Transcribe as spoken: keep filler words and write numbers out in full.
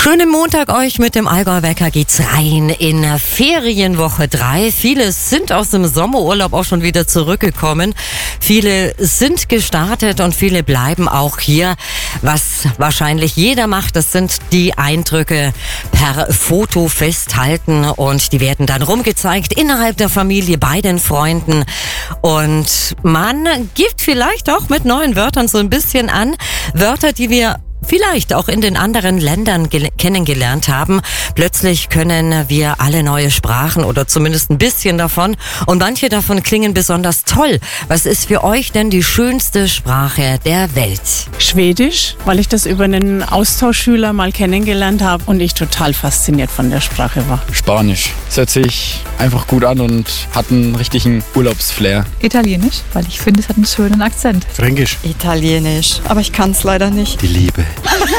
Schönen Montag euch mit dem Allgäu-Wecker geht's rein in Ferienwoche drei. Viele sind aus dem Sommerurlaub auch schon wieder zurückgekommen. Viele sind gestartet und viele bleiben auch hier. Was wahrscheinlich jeder macht, das sind die Eindrücke per Foto festhalten und die werden dann rumgezeigt innerhalb der Familie, bei den Freunden. Und man gibt vielleicht auch mit neuen Wörtern so ein bisschen an. Wörter, die wir vielleicht auch in den anderen Ländern gel- kennengelernt haben. Plötzlich können wir alle neue Sprachen oder zumindest ein bisschen davon. Und manche davon klingen besonders toll. Was ist für euch denn die schönste Sprache der Welt? Schwedisch, weil ich das über einen Austauschschüler mal kennengelernt habe und ich total fasziniert von der Sprache war. Spanisch. Das hört sich einfach gut an und hat einen richtigen Urlaubsflair. Italienisch, weil ich finde, es hat einen schönen Akzent. Fränkisch. Italienisch, aber ich kann es leider nicht. Die Liebe.